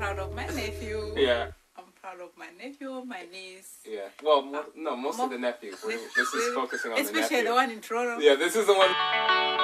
proud of my nephew. Yeah. I'm proud of my nephew, my niece. Yeah. Well, most of the nephews. This is focusing on the nephew. Especially the one in Toronto. Yeah, this is the one.